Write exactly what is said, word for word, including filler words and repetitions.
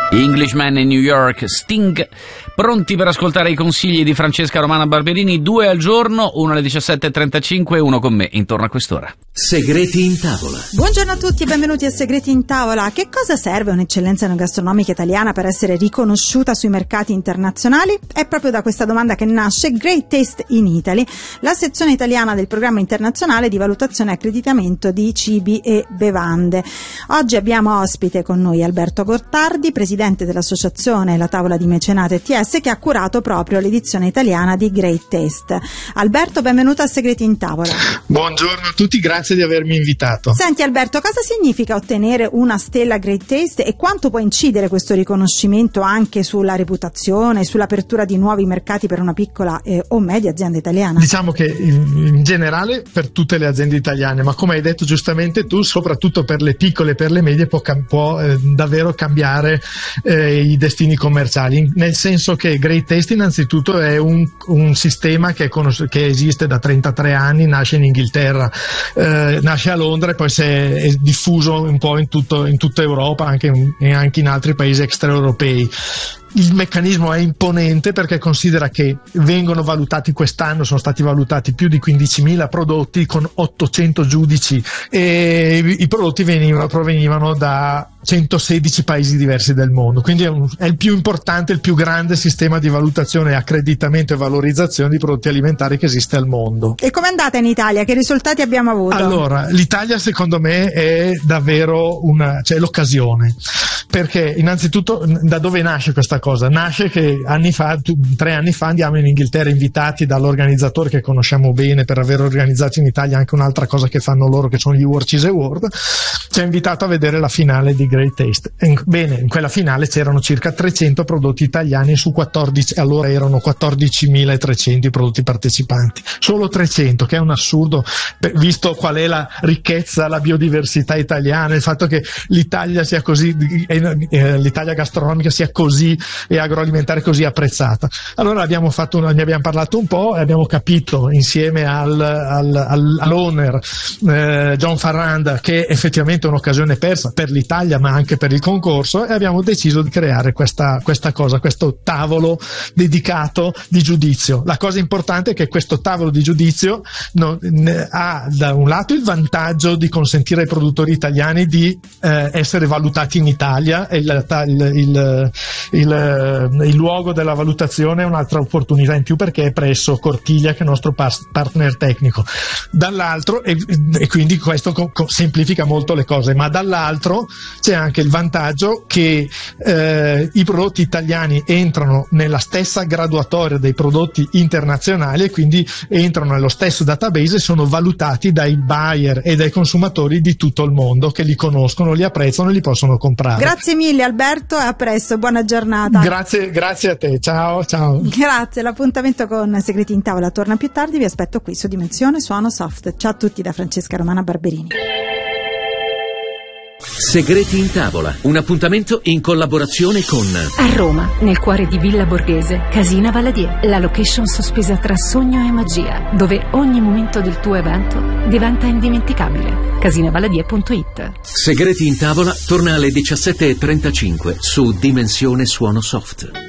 Englishman in New York, Sting, pronti per ascoltare i consigli di Francesca Romana Barberini, due al giorno, uno alle diciassette e trentacinque e uno con me intorno a quest'ora. Segreti in tavola. Buongiorno a tutti e benvenuti a Segreti in tavola. Che cosa serve un'eccellenza enogastronomica italiana per essere riconosciuta sui mercati internazionali? È proprio da questa domanda che nasce Great Taste in Italy, la sezione italiana del programma internazionale di valutazione e accreditamento di cibi e bevande. Oggi abbiamo ospite con noi Alberto Gottardi, presidente dell'associazione La Tavola di Mecenate E T S, che ha curato proprio l'edizione italiana di Great Taste. Alberto, benvenuto a Segreti in tavola. Buongiorno a tutti, grazie di avermi invitato. Senti Alberto, cosa significa ottenere una stella Great Taste e quanto può incidere questo riconoscimento anche sulla reputazione, sull'apertura di nuovi mercati per una piccola eh, o media azienda italiana? Diciamo che in, in generale per tutte le aziende italiane, ma come hai detto giustamente tu, soprattutto per le piccole e per le medie può, può eh, davvero cambiare eh, i destini commerciali, nel senso che Great Taste innanzitutto è un, un sistema che, è conos- che esiste da trentatré anni, nasce in Inghilterra, eh, nasce a Londra e poi si è, è diffuso un po' in, tutto, in tutta Europa, anche in, e anche in altri paesi extraeuropei. Il meccanismo è imponente perché considera che vengono valutati quest'anno, sono stati valutati più di quindicimila prodotti con ottocento giudici e i, i prodotti venivano, provenivano da centosedici paesi diversi del mondo, quindi è, un, è il più importante, il più grande sistema di valutazione, accreditamento e valorizzazione di prodotti alimentari che esiste al mondo. E com'è andata in Italia? Che risultati abbiamo avuto? Allora, l'Italia secondo me è davvero una, cioè l'occasione, perché innanzitutto da dove nasce questa cosa? Nasce che anni fa, tre anni fa andiamo in Inghilterra invitati dall'organizzatore che conosciamo bene per aver organizzato in Italia anche un'altra cosa che fanno loro, che sono gli World Cheese Award. Ci ha invitato a vedere la finale di Great Taste. Bene, in quella finale c'erano circa trecento prodotti italiani su quattordici, allora erano quattordicimilatrecento i prodotti partecipanti, solo trecento, che è un assurdo visto qual è la ricchezza, la biodiversità italiana, il fatto che l'Italia sia così, l'Italia gastronomica sia così e agroalimentare così apprezzata. Allora abbiamo fatto, ne abbiamo parlato un po' e abbiamo capito insieme al, al, al, all'owner eh, John Farranda che effettivamente è un'occasione persa per l'Italia ma anche per il concorso, e abbiamo deciso di creare questa, questa cosa, questo tavolo dedicato di giudizio. La cosa importante è che questo tavolo di giudizio non, ha da un lato il vantaggio di consentire ai produttori italiani di eh, essere valutati in Italia, e il, il, il Il, il luogo della valutazione è un'altra opportunità in più perché è presso Cortiglia, che è il nostro pas- partner tecnico. Dall'altro, e, e quindi questo co- co- semplifica molto le cose, ma dall'altro c'è anche il vantaggio che eh, i prodotti italiani entrano nella stessa graduatoria dei prodotti internazionali e quindi entrano nello stesso database e sono valutati dai buyer e dai consumatori di tutto il mondo che li conoscono, li apprezzano e li possono comprare. Grazie mille Alberto e a presto, buona giornata. Grazie, grazie a te, ciao ciao. Grazie, l'appuntamento con Segreti in tavola torna più tardi, vi aspetto qui su Dimensione Suono Soft. Ciao a tutti da Francesca Romana Barberini. Segreti in tavola, un appuntamento in collaborazione con a Roma, nel cuore di Villa Borghese, Casina Valadier, la location sospesa tra sogno e magia, dove ogni momento del tuo evento diventa indimenticabile. casina valadier punto it. Segreti in tavola torna alle diciassette e trentacinque su Dimensione Suono Soft.